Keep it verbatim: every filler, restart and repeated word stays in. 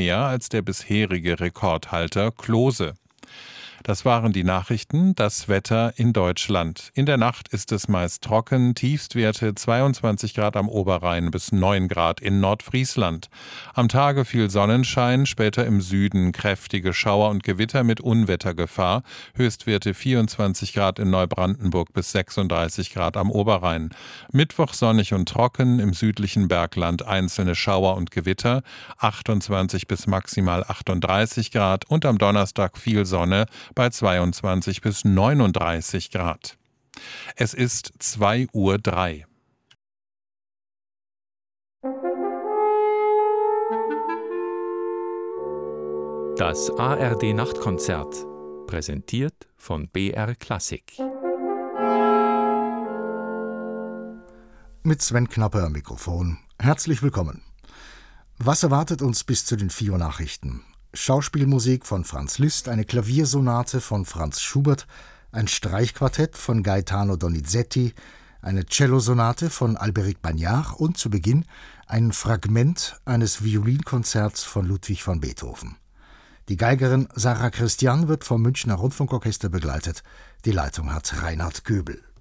mehr als der bisherige Rekordhalter Klose. Das waren die Nachrichten, das Wetter in Deutschland. In der Nacht ist es meist trocken, Tiefstwerte zweiundzwanzig Grad am Oberrhein bis neun Grad in Nordfriesland. Am Tage viel Sonnenschein, später im Süden kräftige Schauer und Gewitter mit Unwettergefahr, Höchstwerte vierundzwanzig Grad in Neubrandenburg bis sechsunddreißig Grad am Oberrhein. Mittwoch sonnig und trocken, im südlichen Bergland einzelne Schauer und Gewitter, achtundzwanzig bis maximal achtunddreißig Grad und am Donnerstag viel Sonne, bei zweiundzwanzig bis neununddreißig Grad. Es ist zwei Uhr drei. Das A R D-Nachtkonzert, präsentiert von B R Klassik. Mit Sven Knapper am Mikrofon. Herzlich willkommen. Was erwartet uns bis zu den vier Uhr Nachrichten? Schauspielmusik von Franz Liszt, eine Klaviersonate von Franz Schubert, ein Streichquartett von Gaetano Donizetti, eine Cellosonate von Alberic Bagnard und zu Beginn ein Fragment eines Violinkonzerts von Ludwig van Beethoven. Die Geigerin Sarah Christian wird vom Münchner Rundfunkorchester begleitet. Die Leitung hat Reinhard Göbel.